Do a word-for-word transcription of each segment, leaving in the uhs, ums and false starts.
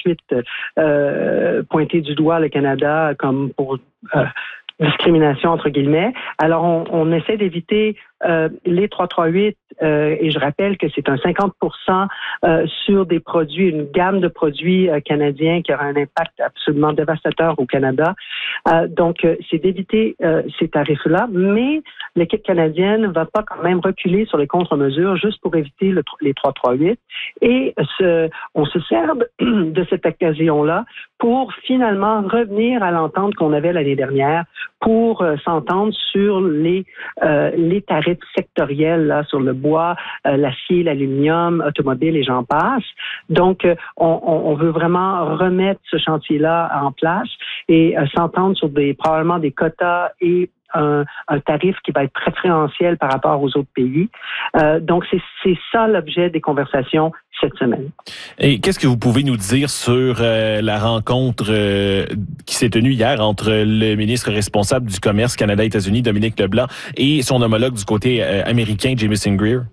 ensuite euh, pointé du doigt le Canada comme pour euh, discrimination entre guillemets. Alors, on, on essaie d'éviter euh, les trois cent trente-huit euh, et je rappelle que c'est un cinquante pour cent euh, sur des produits, une gamme de produits euh, canadiens qui aura un impact absolument dévastateur au Canada. Euh, donc, euh, c'est d'éviter euh, ces tarifs-là, mais l'équipe canadienne ne va pas quand même reculer sur les contre-mesures juste pour éviter le, les trois cent trente-huit et ce, on se sert de cette occasion-là pour finalement revenir à l'entente qu'on avait l'année dernière pour euh, s'entendre sur les euh, les tarifs sectoriels là, sur le bois, euh, l'acier, l'aluminium, automobile et j'en passe. Donc, euh, on, on veut vraiment remettre ce chantier-là en place et euh, s'entendre sur des probablement des quotas et Un, un tarif qui va être préférentiel par rapport aux autres pays. Euh, donc, c'est, c'est ça l'objet des conversations cette semaine. Et qu'est-ce que vous pouvez nous dire sur euh, la rencontre euh, qui s'est tenue hier entre le ministre responsable du commerce Canada-États-Unis, Dominique Leblanc, et son homologue du côté euh, américain, Jamieson Greer?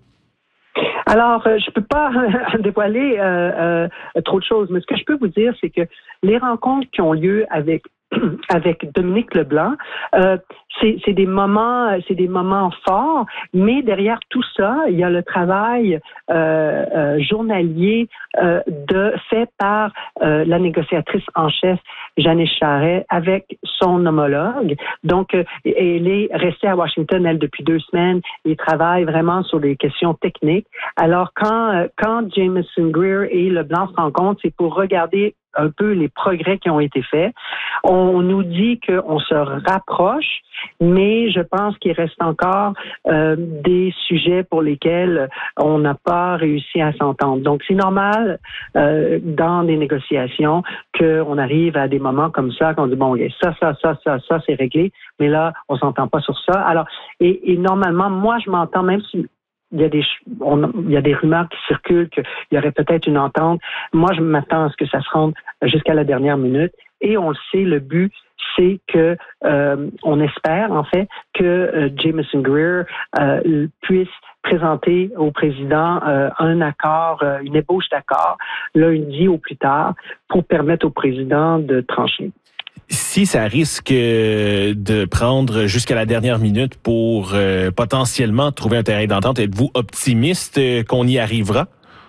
Alors, euh, je peux pas dévoiler euh, euh, trop de choses, mais ce que je peux vous dire, c'est que les rencontres qui ont lieu avec avec Dominique Leblanc, euh, c'est, c'est des moments, c'est des moments forts, mais derrière tout ça, il y a le travail euh, euh, journalier euh, de fait par euh, la négociatrice en chef Janice Charest avec son homologue. Donc, euh, elle est restée à Washington elle depuis deux semaines et travaille vraiment sur des questions techniques. Alors, quand euh, quand Jamieson Greer et Leblanc se rencontrent, c'est pour regarder un peu les progrès qui ont été faits. On nous dit qu'on se rapproche, mais je pense qu'il reste encore euh, des sujets pour lesquels on n'a pas réussi à s'entendre. Donc, c'est normal euh, dans des négociations qu'on arrive à des moments comme ça, qu'on dit, bon, ça, ça, ça, ça, ça, c'est réglé, mais là, on s'entend pas sur ça. Alors, et, et normalement, moi, je m'entends même si Il y a des on, il y a des rumeurs qui circulent qu'il y aurait peut-être une entente. Moi, je m'attends à ce que ça se rende jusqu'à la dernière minute. Et on le sait, le but, c'est que euh, on espère en fait que euh, Jamieson Greer euh, puisse présenter au président euh, un accord, euh, une ébauche d'accord, lundi au plus tard, pour permettre au président de trancher. Si ça risque de prendre jusqu'à la dernière minute pour euh, potentiellement trouver un terrain d'entente, êtes-vous optimiste qu'on y arrivera?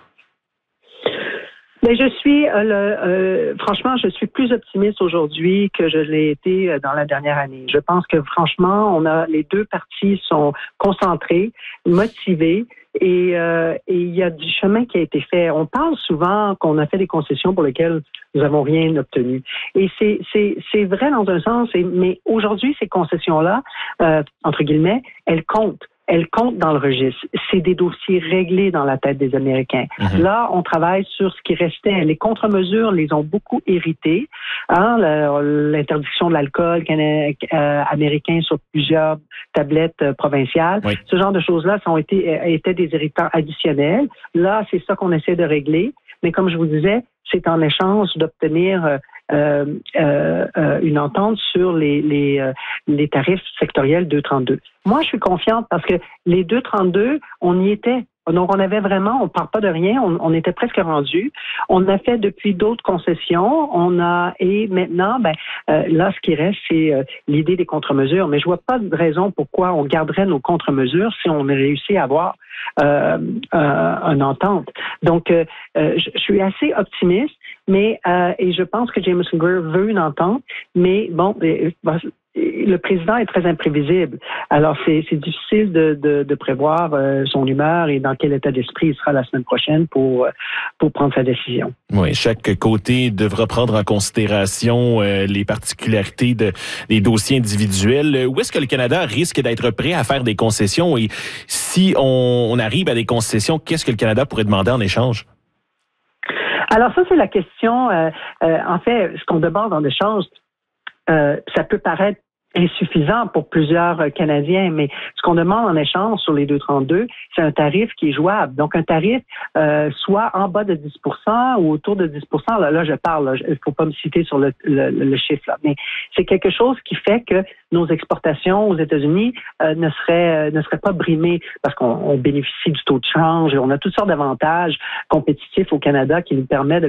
Mais je suis, euh, le, euh, franchement, je suis plus optimiste aujourd'hui que je l'ai été dans la dernière année. Je pense que franchement, on a les deux parties sont concentrées, motivées. Et, euh, et il y a du chemin qui a été fait. On parle souvent qu'on a fait des concessions pour lesquelles nous n'avons rien obtenu. Et c'est, c'est, c'est vrai dans un sens, et, mais aujourd'hui, ces concessions-là, euh, entre guillemets, elles comptent. Elles comptent dans le registre. C'est des dossiers réglés dans la tête des Américains. Mmh. Là, on travaille sur ce qui restait. Les contre-mesures les ont beaucoup hérités. Hein, l'interdiction de l'alcool euh, américain sur plusieurs tablettes euh, provinciales. Oui. Ce genre de choses-là ont été, étaient des héritants additionnels. Là, c'est ça qu'on essaie de régler. Mais comme je vous disais, c'est en échange d'obtenir euh, euh, euh, une entente sur les, les, euh, les tarifs sectoriels deux trente-deux. Moi, je suis confiante parce que les deux trente-deux, on y était. Donc, on avait vraiment, on ne parle pas de rien, on, on était presque rendu. On a fait depuis d'autres concessions, on a, et maintenant, ben, euh, là, ce qui reste, c'est euh, l'idée des contre-mesures. Mais je vois pas de raison pourquoi on garderait nos contre-mesures si on a réussi à avoir euh, euh, une entente. Donc, euh, euh, je, je suis assez optimiste, mais, euh, et je pense que Jamieson Greer veut une entente, mais bon, euh, le président est très imprévisible. Alors, c'est, c'est difficile de, de, de prévoir euh, son humeur et dans quel état d'esprit il sera la semaine prochaine pour, pour prendre sa décision. Oui, chaque côté devra prendre en considération euh, les particularités de, des dossiers individuels. Où est-ce que le Canada risque d'être prêt à faire des concessions? Et si on, on arrive à des concessions, qu'est-ce que le Canada pourrait demander en échange? Alors, ça, c'est la question. Euh, euh, en fait, ce qu'on demande en échange, Euh, ça peut paraître insuffisant pour plusieurs euh, Canadiens, mais ce qu'on demande en échange sur les deux trente-deux, c'est un tarif qui est jouable. Donc, un tarif euh, soit en bas de dix pour cent ou autour de dix pour cent. Là, là je parle, il ne faut pas me citer sur le, le, le chiffre, là, mais c'est quelque chose qui fait que nos exportations aux États-Unis euh, ne seraient euh, ne seraient pas brimées parce qu'on on bénéficie du taux de change et on a toutes sortes d'avantages compétitifs au Canada qui nous permettent de